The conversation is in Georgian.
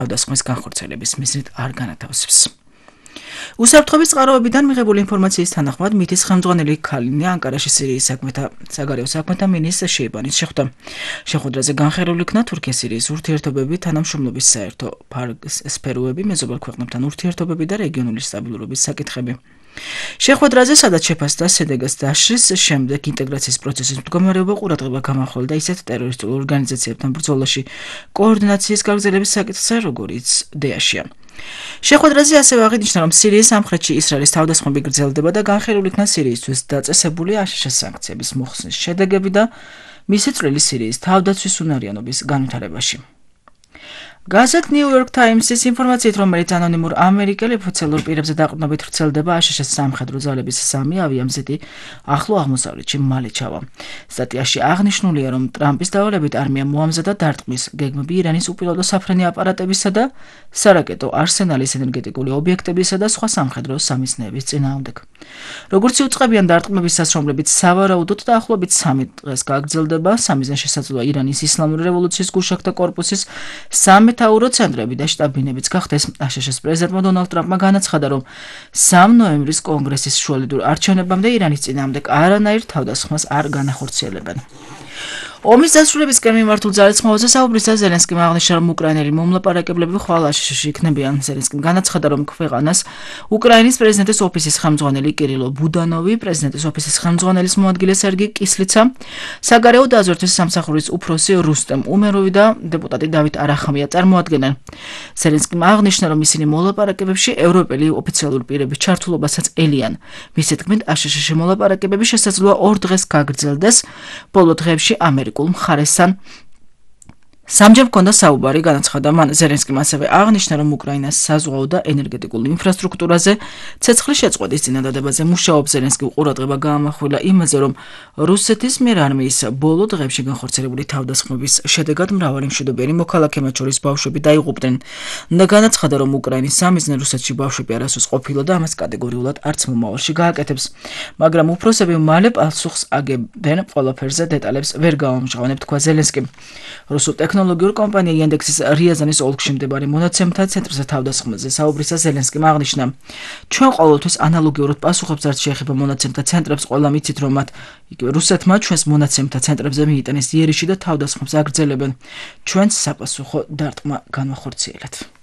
თავდასხმის განხორციელების მიზნით არ განათავსებს. უსაფრთხოების წყაროებიდან მიღებული ინფორმაციის თანახმად მითის ხელმძღვანელი ქალინია ანკარაში სირიის საგარეო საქმეთა მინისტრ შეიბანის შეხვდა. შეხვედრაზე განხერული იქნა თურქია-სირიის ურთიერთობები, თანამშრომლობის საერთო სფეროები, მეზობელ ქვეყნებთან ურთიერთობები და რეგიონული სტაბილურობის საკითხები. შეხვედრაზე სადაც შეფასდა SEDEG-ს დაშლის შემდეგ ინტეგრაციის პროცესის მდგომარეობა ყურადღება გამახვილდა ისეთ ტერორისტულ ორგანიზაციებთან ბრძოლაში კოორდინაციის გაგრძელების საკითხზე, როგორიც DAESH-ია. შეხვედრაზე ასევე აღინიშნა, რომ სირიის სამხრეთში ისრაელის თავდასხმები გრძელდება და განხერული იქნა სირიისთვის დაწესებული აშშ სანქციების მოხსნის შედეგები და მისი წვლილი სირიის თავდაცვის უნარიანობის განვითარებაში. გაზეთ New York Times-ის ინფორმაციით, რომელიც ანონიმურ ამერიკელ ოფიციალურ პირებზე დაყრდნობით ვრცელდება, აშშ სამხედრო ძალების 3 ავიამზეთი ახლო აღმოსავლეთში მალე ჩავა. სტატიაში აღნიშნულია, რომ ტრამპის დავალებით არმია მოამზადა დარტყმის გეგმები ირანის უპილოტო საფრენი აპარატებისა და სარაკეტო არსენალის ენერგეტიკული ობიექტებისა და სხვა სამხედრო სამიზნეების წინააღმდეგ. როგორც იუწყებიან დარტყმების სასრომლებით სავარაუდოდ დაახლოებით 3 დღეს გაგრძელდება, სამიზნე შესაძლოა ირანის ისლამური რევოლუციის გულშახთა კორპუსის სამეთაურო ცენტრები და შტაბ-ბინებიც გახდეს. აშშ-ს პრეზიდენტმა დონალდ ტრამპმა განაცხადა, რომ 3 ნოემბრის კონგრესის შუალედურ არჩევნებამდე ირანის წინააღმდეგ არანაირ თავდასხმას არ განახორციელებენ. ომის დასრულებისკენ მიმართულ ძალისხმევაზე საუბრისას ზელენსკიმ აღნიშნა, რომ უკრაინელი მომლაპარაკებლები ხვალ აშშ-ში იქნებიან. ზელენსკიმ განაცხადა, რომ ქვეყანას უკრაინის პრეზიდენტის ოფისის ხელმძღვანელი კირილო ბუდანოვი, პრეზიდენტის ოფისის ხელმძღვანელის მოადგილე სერგი კისლიცა, საგარეო დაზვერვის სამსახურის უფროსი რუსტემ უმეროვი და დეპუტატი დავით არახამია წარმოადგენენ. ზელენსკიმ აღნიშნა, რომ ისინი მოლაპარაკებებში ევროპელი ოფიციალური პირების ჩართულობასაც ელიან. მისი თქმით, აშშ-ში მოლაპარაკებები შესაძლოა 2 დღეს გაგრძელდეს. ბოლო დღეებში ამერიკულ მხარესთან სამჯერ ჰქონდა საუბარი, განაცხადა მან. ზელენსკიმ ასევე აღნიშნა, რომ უკრაინას საზღვაო და ენერგეტიკულ ინფრასტრუქტურაზე ცეცხლის შეწყვეტის წინადადებაზე მუშაობს. ზელენსკიმ ყურადღება გაამახვილა იმაზე, რომ რუსეთის მიერ არმიის ბოლო დღეებში განხორციელებული თავდასხმების შედეგად მრავალი მშვიდობიანი მოქალაქე, მათ შორის ბავშვები დაიღუპნენ და განაცხადა, რომ უკრაინის სამიზნე რუსეთში ბავშვები არასოდეს ყოფილა და ამას კატეგორიულად არც მომავალში გააკეთებს. მაგრამ უფროსები მალე პასუხს აგებენ ყველაფერზე, დეტალებს ვერ გავამჟღავნებ, თქვა ზელენსკიმ. რუსულ ტექნოლოგიურ კომპანია იანდექსის რიაზანის ოლქში მდებარე მონაცემთა ცენტრზე თავდასხმაზე საუბრისას ზელენსკიმ აღნიშნა, ჩვენ ყოველთვის ანალოგიურად პასუხებს რაც შეეხება მონაცემთა ცენტრებს, ყველა მიცით, რომ მათ იგივე რუსეთმა ჩვენს მონაცემთა ცენტრებზე მიიტანეს იერიში და თავდასხმებს აგრძელებენ. ჩვენს საპასუხო დარტყმა განვახორციელეთ.